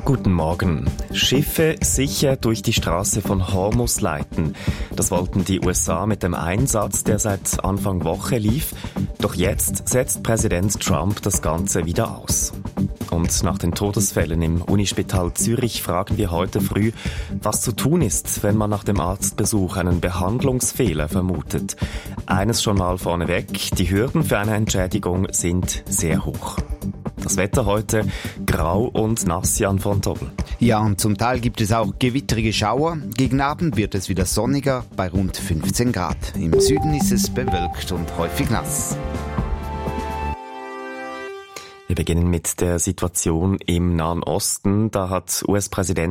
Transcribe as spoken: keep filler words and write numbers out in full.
Guten Morgen. Schiffe sicher durch die Straße von Hormuz leiten. Das wollten die U S A mit dem Einsatz, der seit Anfang Woche lief. Doch jetzt setzt Präsident Trump das Ganze wieder aus. Und nach den Todesfällen im Unispital Zürich fragen wir heute früh, was zu tun ist, wenn man nach dem Arztbesuch einen Behandlungsfehler vermutet. Eines schon mal vorneweg, die Hürden für eine Entschädigung sind sehr hoch. Das Wetter heute grau und nass, Jan von Tobel. Ja, und zum Teil gibt es auch gewittrige Schauer. Gegen Abend wird es wieder sonniger bei rund fünfzehn Grad. Im Süden ist es bewölkt und häufig nass. Wir beginnen mit der Situation im Nahen Osten. Da hat U S-Präsident